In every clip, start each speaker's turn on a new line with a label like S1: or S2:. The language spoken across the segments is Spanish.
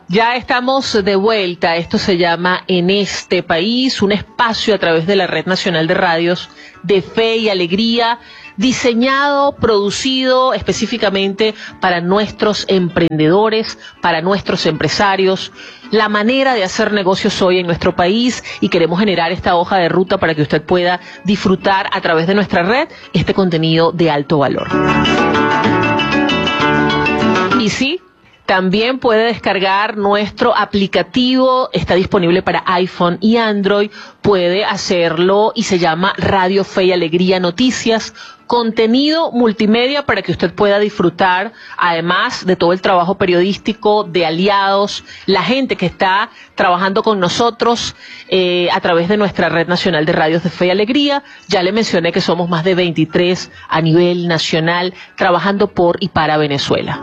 S1: Ya estamos de vuelta. Esto se llama En este País, un espacio a través de la Red Nacional de Radios de Fe y Alegría, diseñado, producido específicamente para nuestros emprendedores, para nuestros empresarios, la manera de hacer negocios hoy en nuestro país, y queremos generar esta hoja de ruta para que usted pueda disfrutar a través de nuestra red este contenido de alto valor. Y sí, también puede descargar nuestro aplicativo, está disponible para iPhone y Android, puede hacerlo y se llama Radio Fe y Alegría Noticias, contenido multimedia para que usted pueda disfrutar, además de todo el trabajo periodístico de aliados, la gente que está trabajando con nosotros a través de nuestra Red Nacional de Radios de Fe y Alegría. Ya le mencioné que somos más de 23 a nivel nacional, trabajando por y para Venezuela.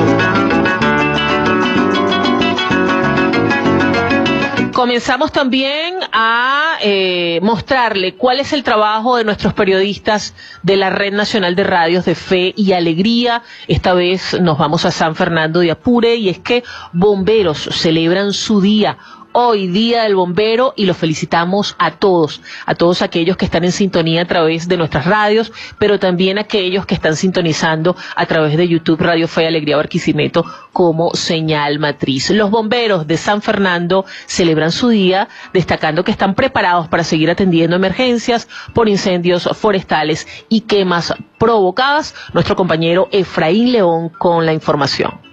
S1: Comenzamos también a mostrarle cuál es el trabajo de nuestros periodistas de la Red Nacional de Radios de Fe y Alegría. Esta vez nos vamos a San Fernando de Apure, y es que bomberos celebran su día. Hoy, Día del Bombero, y los felicitamos a todos aquellos que están en sintonía a través de nuestras radios, pero también a aquellos que están sintonizando a través de YouTube Radio Fe y Alegría Barquisimeto como señal matriz. Los bomberos de San Fernando celebran su día, destacando que están preparados para seguir atendiendo emergencias por incendios forestales y quemas provocadas. Nuestro compañero Efraín León con la información.